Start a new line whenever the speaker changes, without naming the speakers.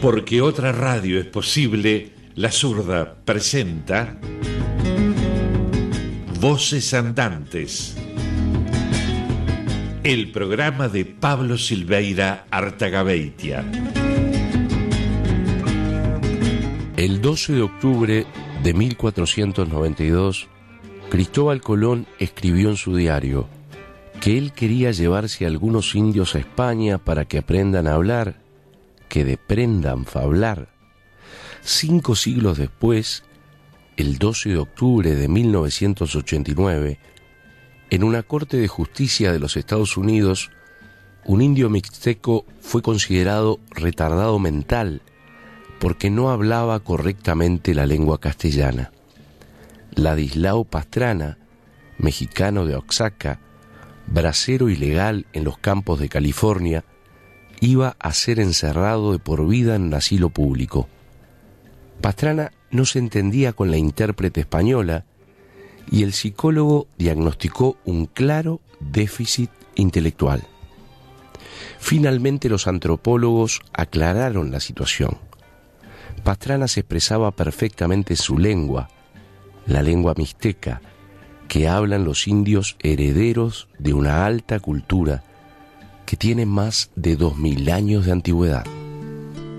Porque otra radio es posible, La Zurda presenta Voces Andantes, el programa de Pablo Silveira Artagabeitia.
El 12 de octubre de 1492, Cristóbal Colón escribió en su diario que él quería llevarse a algunos indios a España para que aprendan a hablar, que deprendan fablar. 5 siglos después, el 12 de octubre de 1989, en una corte de justicia de los Estados Unidos, un indio mixteco fue considerado retardado mental porque no hablaba correctamente la lengua castellana. Ladislao Pastrana, mexicano de Oaxaca, bracero ilegal en los campos de California, iba a ser encerrado de por vida en un asilo público. Pastrana no se entendía con la intérprete española y el psicólogo diagnosticó un claro déficit intelectual. Finalmente los antropólogos aclararon la situación. Pastrana se expresaba perfectamente su lengua, la lengua mixteca, que hablan los indios herederos de una alta cultura que tiene más de 2000 años de antigüedad.